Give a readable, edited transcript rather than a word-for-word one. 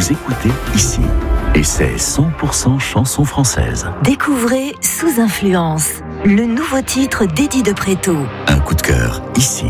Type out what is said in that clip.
vous écoutez ici. Et c'est 100% chanson française. Découvrez Sous Influence, le nouveau titre d'Eddie de Préto. Un coup de cœur ici.